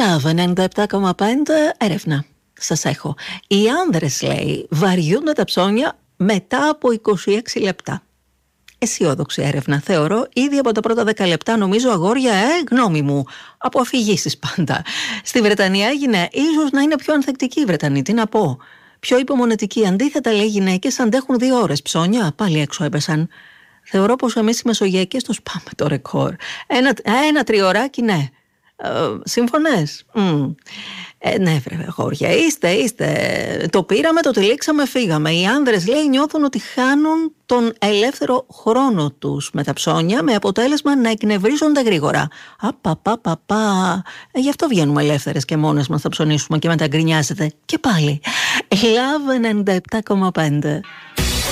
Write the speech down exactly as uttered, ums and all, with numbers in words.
Λάβε ενενήντα επτά κόμμα πέντε έρευνα. Σας έχω. Οι άνδρες, λέει, βαριούνται τα ψώνια μετά από είκοσι έξι λεπτά. Αισιόδοξη έρευνα, θεωρώ. Ήδη από τα πρώτα δέκα λεπτά, νομίζω, αγόρια, ε, γνώμη μου. Από αφηγήσεις πάντα. Στη Βρετανία έγινε ίσως να είναι πιο ανθεκτική η Βρετανή. Τι να πω. Πιο υπομονετική. Αντίθετα, λέει, οι γυναίκες αντέχουν δύο ώρες. Ψώνια, πάλι έξω έπεσαν. Θεωρώ πως εμείς οι Μεσογειακές το σπάμε το ρεκόρ. Ένα, ένα τριωράκι, ναι. Ε, σύμφωνες? Mm. Ε, ναι, βρε, χώρια, είστε, είστε. Το πήραμε, το τυλίξαμε, φύγαμε. Οι άνδρες, λέει, νιώθουν ότι χάνουν τον ελεύθερο χρόνο τους με τα ψώνια, με αποτέλεσμα να εκνευρίζονται γρήγορα. Απαπαπαπα. Ε, γι' αυτό βγαίνουμε ελεύθερες και μόνες μας θα ψωνίσουμε και μετά γκρινιάζετε. Και πάλι. Love ενενήντα επτά κόμμα πέντε.